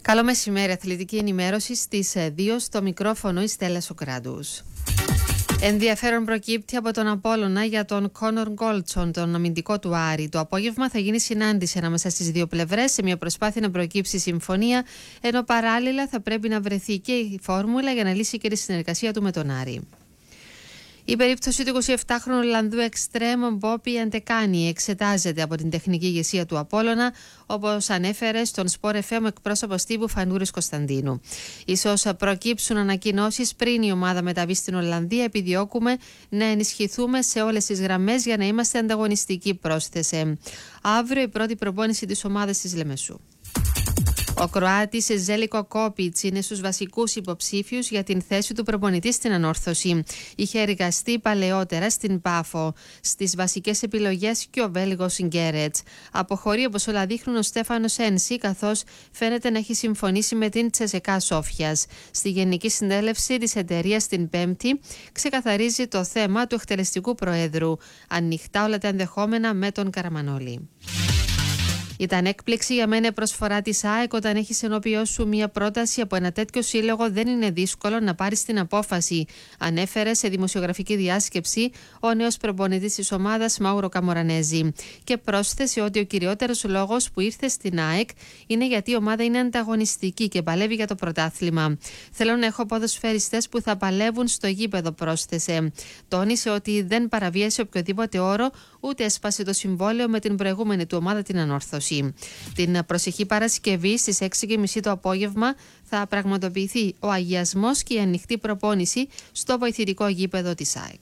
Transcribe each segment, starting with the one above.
Καλό μεσημέρι, αθλητική ενημέρωση στις 2 στο μικρόφωνο η Στέλλα Σοκράτους. Ενδιαφέρον προκύπτει από τον Απόλλωνα για τον Κόνορ Γκόλτσον, τον αμυντικό του Άρη. Το απόγευμα θα γίνει συνάντηση ανάμεσα στις δύο πλευρές σε μια προσπάθεια να προκύψει συμφωνία, ενώ παράλληλα θα πρέπει να βρεθεί και η φόρμουλα για να λύσει και τη συνεργασία του με τον Άρη. Η περίπτωση του 27χρονου Ολλανδού εξτρέμ Μπόπι Αντεκάνη εξετάζεται από την τεχνική ηγεσία του Απόλλωνα, όπως ανέφερε στον Sport FM εκπρόσωπος τύπου Φανούρης Κωνσταντίνου. Ίσως προκύψουν ανακοινώσεις πριν η ομάδα μεταβεί στην Ολλανδία. Επιδιώκουμε να ενισχυθούμε σε όλες τις γραμμές για να είμαστε ανταγωνιστικοί, πρόσθεσε. Αύριο η πρώτη προπόνηση της ομάδας της Λεμεσού. Ο Κροάτης Ζέλικο Κόπιτς είναι στους βασικούς υποψήφιους για την θέση του προπονητή στην ανόρθωση. Είχε εργαστεί παλαιότερα στην Πάφο. Στις βασικές επιλογές και ο Βέλγος Γκέρετς. Αποχωρεί, όπως όλα δείχνουν, ο Στέφανος Ένση, καθώς φαίνεται να έχει συμφωνήσει με την Τσεσεκά Σόφιας. Στη Γενική Συνέλευση της εταιρείας την Πέμπτη ξεκαθαρίζει το θέμα του εκτελεστικού προέδρου. Ανοιχτά όλα τα ενδεχόμενα με τον Καραμανόλη. Ήταν έκπληξη για μένα προσφορά της ΑΕΚ όταν έχεις ενώπιό σου μια πρόταση από ένα τέτοιο σύλλογο. Δεν είναι δύσκολο να πάρεις την απόφαση, ανέφερε σε δημοσιογραφική διάσκεψη ο νέος προπονητής της ομάδας Μάουρο Καμορανέζη. Και πρόσθεσε ότι ο κυριότερος λόγος που ήρθε στην ΑΕΚ είναι γιατί η ομάδα είναι ανταγωνιστική και παλεύει για το πρωτάθλημα. Θέλω να έχω ποδοσφαιριστές που θα παλεύουν στο γήπεδο, πρόσθεσε. Τόνισε ότι δεν παραβίασε οποιοδήποτε όρο, ούτε έσπασε το συμβόλαιο με την προηγούμενη του ομάδα, την ανόρθωση. Την προσεχή Παρασκευή στις 6:30 το απόγευμα θα πραγματοποιηθεί ο αγιασμός και η ανοιχτή προπόνηση στο βοηθητικό γήπεδο της ΑΕΚ.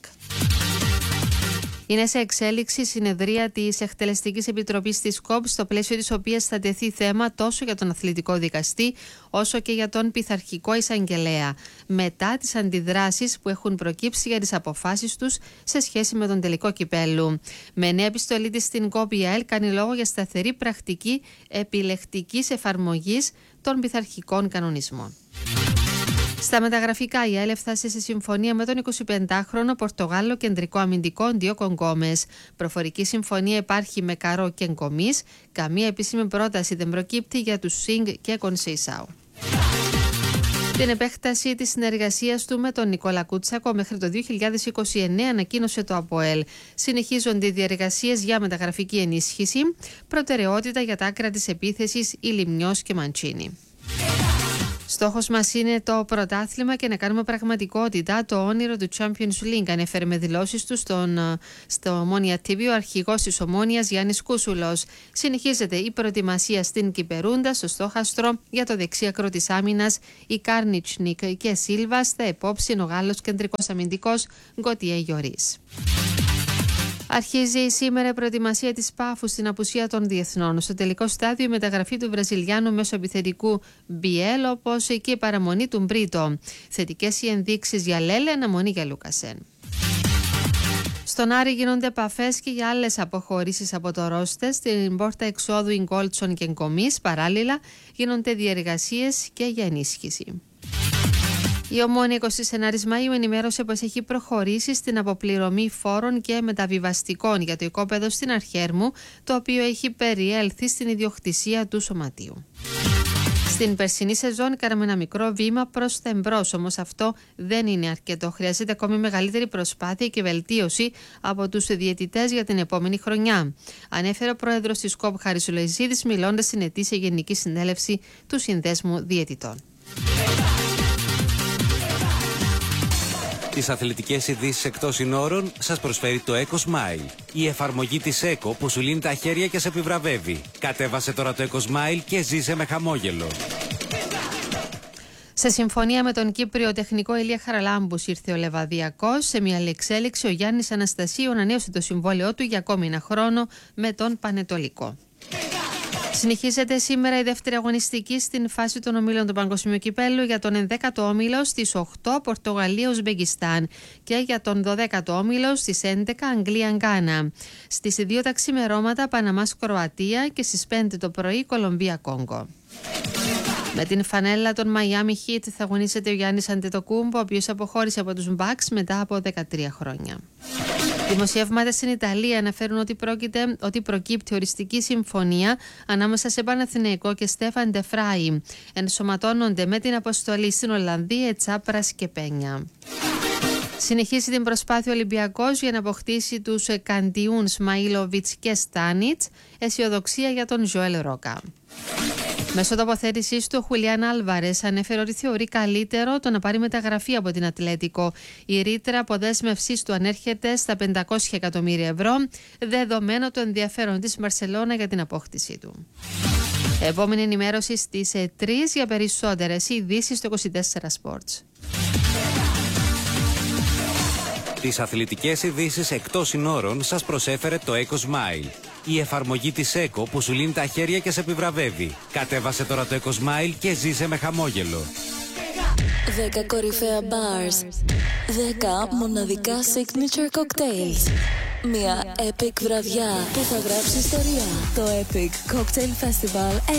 Είναι σε εξέλιξη η συνεδρία της Εκτελεστικής Επιτροπής της ΚΟΠ, στο πλαίσιο της οποίας θα τεθεί θέμα τόσο για τον αθλητικό δικαστή όσο και για τον πειθαρχικό εισαγγελέα, μετά τις αντιδράσεις που έχουν προκύψει για τις αποφάσεις τους σε σχέση με τον τελικό κυπέλλου. Με νέα επιστολή της στην ΚΟΠ, η ΑΕΛ κάνει λόγο για σταθερή πρακτική επιλεκτικής εφαρμογής των πειθαρχικών κανονισμών. Στα μεταγραφικά, η ΑΕΛ έφτασε σε συμφωνία με τον 25χρονο Πορτογάλο κεντρικό αμυντικό Ντιόκο Γκόμες. Προφορική συμφωνία υπάρχει με Καρό και Γκομής. Καμία επίσημη πρόταση δεν προκύπτει για τους Σινγκ και Κονσέισαου. Την επέκταση της συνεργασίας του με τον Νικόλα Κούτσακο μέχρι το 2029 ανακοίνωσε το ΑΠΟΕΛ. Συνεχίζονται οι διεργασίες για μεταγραφική ενίσχυση. Προτεραιότητα για τα άκρα της επίθεσης η Λιμνιός και Μαντσίνη. Στόχος μας είναι το πρωτάθλημα και να κάνουμε πραγματικότητα το όνειρο του Champions League, ανέφερε με δηλώσεις του στο Ομόνια TV ο αρχηγός της Ομόνιας Γιάννης Κούσουλος. Συνεχίζεται η προετοιμασία στην Κυπερούντα, στο στόχαστρο για το δεξίακρο της άμυνας. Η Κάρνιτσνικ και Σίλβα στα υπόψη ο Γάλλος κεντρικός αμυντικός Γκοτιέ Γιωρίς. Αρχίζει σήμερα η προετοιμασία της Πάφου στην απουσία των διεθνών. Στο τελικό στάδιο η μεταγραφή του Βραζιλιάνου μεσοεπιθετικού Μπιέλ, όπως και η παραμονή του Μπρίτο. Θετικές οι ενδείξεις για Λέλε, αναμονή για Λούκασεν. Στον Άρη γίνονται επαφές και για άλλες αποχωρήσεις από το ρόστερ. Στην πόρτα εξόδου Γκόλτσον και Γκομής παράλληλα γίνονται διεργασίες και για ενίσχυση. Η Ομόνοια 24 Μαΐου ενημέρωσε πως έχει προχωρήσει στην αποπληρωμή φόρων και μεταβιβαστικών για το οικόπεδο στην Αρχέρμου, το οποίο έχει περιέλθει στην ιδιοκτησία του Σωματείου. Στην περσινή σεζόν κάναμε ένα μικρό βήμα προς τα εμπρός, όμως αυτό δεν είναι αρκετό. Χρειάζεται ακόμη μεγαλύτερη προσπάθεια και βελτίωση από τους διαιτητές για την επόμενη χρονιά, ανέφερε ο πρόεδρος της ΚΟΠ Χάρης Λοϊζίδης, μιλώντας στην ετήσια Γενική Συνέλευση του Συνδέσμου Διαιτητών. Τις αθλητικές ειδήσεις εκτός συνόρων σας προσφέρει το Eco Smile. Η εφαρμογή της Eco που σου λύνει τα χέρια και σε επιβραβεύει. Κατέβασε τώρα το Eco Smile και ζήσε με χαμόγελο. Σε συμφωνία με τον Κύπριο τεχνικό Ηλία Χαραλάμπους ήρθε ο Λεβαδιακός. Σε μια άλλη εξέλιξη, ο Γιάννης Αναστασίου ανανέωσε το συμβόλαιό του για ακόμη ένα χρόνο με τον Πανετολικό. Συνεχίζεται σήμερα η δεύτερη αγωνιστική στην φάση των ομίλων του Παγκοσμίου Κυπέλλου για τον 11ο όμιλο στις 8 Πορτογαλία-Ουσμπεκιστάν και για τον 12ο όμιλο στις 11 Αγγλία-Γκάνα. Στις 2 τα ξημερώματα Παναμάς-Κροατία και στις 5 το πρωί Κολομβία-Κόγκο. Με την φανέλα των Miami Heat θα αγωνίζεται ο Γιάννης Αντετοκούμπο, ο οποίος αποχώρησε από τους Bucks μετά από 13 χρόνια. Δημοσιεύματα στην Ιταλία αναφέρουν ότι προκύπτει οριστική συμφωνία ανάμεσα σε Παναθηναϊκό και Στέφαν Ντεφράι. Ενσωματώνονται με την αποστολή στην Ολλανδία Τσάπρας και Πένια. Συνεχίζει την προσπάθεια ο Ολυμπιακός για να αποκτήσει τους Καντιούν, Σμαΐλοβιτς και Στάνιτς. Αισιοδοξία για τον Ζωέλ Ρόκα. Μέσω τοποθέτησής του, ο Χουλιάν Άλβαρες ανέφερε ότι θεωρεί καλύτερο το να πάρει μεταγραφή από την Ατλέτικο. Η ρήτρα αποδέσμευσής του ανέρχεται στα 500 εκατομμύρια ευρώ, δεδομένο το ενδιαφέρον της Μπαρσελόνα για την απόκτησή του. Επόμενη ενημέρωση στις 3 για περισσότερες ειδήσεις στο 24 Sports. Τις αθλητικές ειδήσεις εκτός συνόρων σας προσέφερε το EcoSmile. Η εφαρμογή της ΕΚΟ που σου λύνει τα χέρια και σε επιβραβεύει. Κατέβασε τώρα το EcoSmile και ζήσε με χαμόγελο. 10 κορυφαία bars. 10 μοναδικά signature cocktails. Μια epic βραδιά που θα γράψει ιστορία. Το Epic Cocktail Festival